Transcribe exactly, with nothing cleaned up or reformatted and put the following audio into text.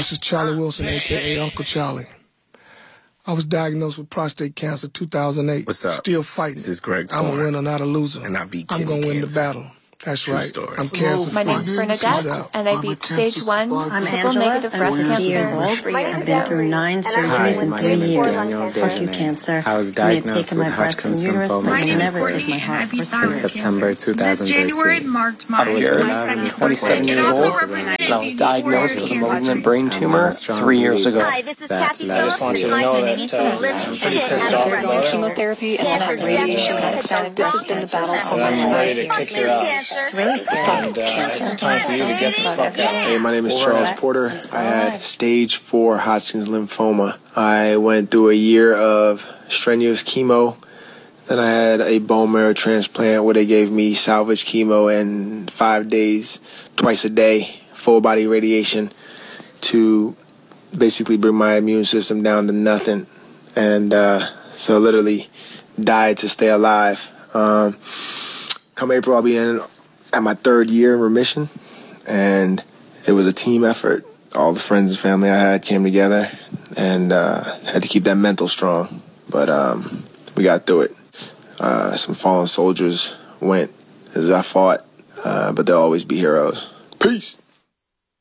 This is Charlie Wilson, a k a. Uncle Charlie. I was diagnosed with prostate cancer two thousand eight. What's up? Still fighting. This is Greg I'm Porn. a winner, not a loser. And I beat I'm kidney going to win the cancer. battle. That's True right. story. I'm cancer My name's Bernadette, and I beat stage one I'm triple-negative breast Angela. I'm cancer years in old. three I've years. been through nine surgeries in my three name is years. Daniel Fuck you, Desjardins. cancer. I was You may have diagnosed taken with my breast and Hodgkin's uterus, but lymphoma you never Courtney, took my and I heart beat or thyroid in spirit. September This January twenty thirteen. marked my Jared, my I'm second twenty-seven birthday. years Also old, representing and I was the diagnosed with a Warriors malignant brain I'm tumor a strong three years believer ago. Hi, this is that Kathy life Phillips. is My real. name is Limb They're going chemotherapy and then radiation metastatic. This has been the battle for my I'm ready life. to kick your ass. It's really scary. Fuck cancer. It's time for you to get the fuck out. Hey, my name is Charles Porter. I had stage four Hodgkin's lymphoma. I went through a year of strenuous chemo. Then I had a bone marrow transplant where they gave me salvage chemo and five days, twice a day, full body radiation to basically bring my immune system down to nothing. And uh, so literally died to stay alive. Um, come April, I'll be in at my third year in remission. And it was a team effort. All the friends and family I had came together and uh, had to keep that mental strong. But um, we got through it. Uh, some fallen soldiers went as I fought, uh, but they'll always be heroes. Peace.